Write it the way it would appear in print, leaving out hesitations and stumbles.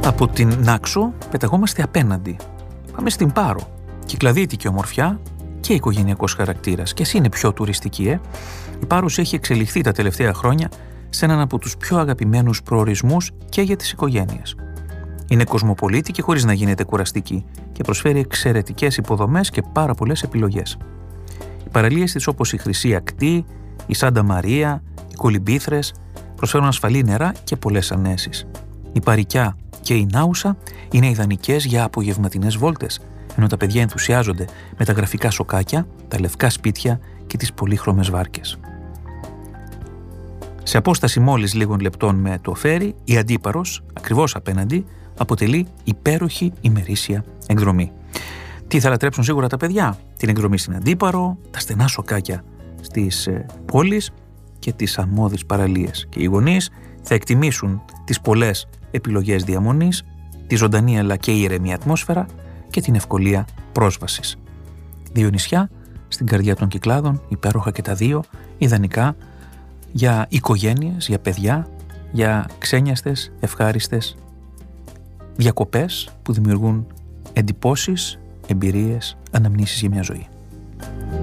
Από την Νάξο πεταγόμαστε απέναντι. Πάμε στην Πάρο. Κυκλαδίτικη ομορφιά και οικογενειακός χαρακτήρας. Και εσύ είναι πιο τουριστική, Η Πάρος έχει εξελιχθεί τα τελευταία χρόνια σε έναν από τους πιο αγαπημένους προορισμούς και για τις οικογένειες. Είναι κοσμοπολίτικη χωρίς να γίνεται κουραστική και προσφέρει εξαιρετικές υποδομές και πάρα πολλές επιλογές. Οι παραλίες της όπως η Χρυσή Ακτή, η Σάντα Μαρία, οι Κολυμπήθρες προσφέρουν ασφαλή νερά και πολλές ανέσεις. Η Παρικιά και η Νάουσα είναι ιδανικές για απογευματινές βόλτες, ενώ τα παιδιά ενθουσιάζονται με τα γραφικά σοκάκια, τα λευκά σπίτια και τις πολύχρωμες βάρκες. Σε απόσταση μόλις λίγων λεπτών με το φέρι, η Αντίπαρος, ακριβώς απέναντι, αποτελεί υπέροχη ημερήσια εκδρομή. Τι θα λατρέψουν σίγουρα τα παιδιά? Την εκδρομή στην Αντίπαρο, τα στενά σοκάκια στις πόλεις και τις αμμώδεις παραλίες. Και οι γονείς θα εκτιμήσουν τις πολλές επιλογές διαμονής, τη ζωντανή αλλά και ήρεμη ατμόσφαιρα και την ευκολία πρόσβασης. 2 νησιά στην καρδιά των Κυκλάδων, υπέροχα και τα δύο, ιδανικά για οικογένειες, για παιδιά, για ξένιαστες, ευχάριστες διακοπές που δημιουργούν εντυπώσεις, εμπειρίες, αναμνήσεις για μια ζωή.